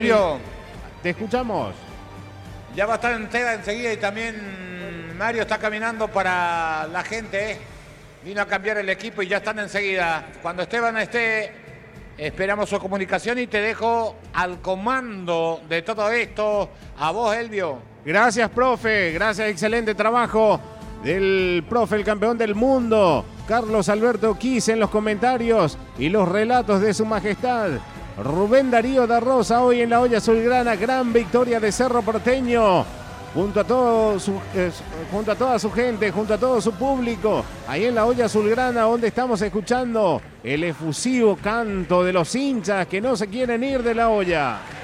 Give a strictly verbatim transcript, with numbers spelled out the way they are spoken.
Te escuchamos. Ya va a estar en Tega enseguida y también Mario está caminando para la gente. ¿eh? Vino a cambiar el equipo y ya están enseguida. Cuando Esteban esté, esperamos su comunicación y te dejo al comando de todo esto. A vos, Elvio. Gracias, profe. Gracias, excelente trabajo del profe, el campeón del mundo, Carlos Alberto Quis, en los comentarios y los relatos de su majestad. Rubén Darío da Rosa hoy en la olla azulgrana, gran victoria de Cerro Porteño, junto a, todo su, eh, junto a toda su gente, junto a todo su público, ahí en la olla azulgrana donde estamos escuchando el efusivo canto de los hinchas que no se quieren ir de la olla.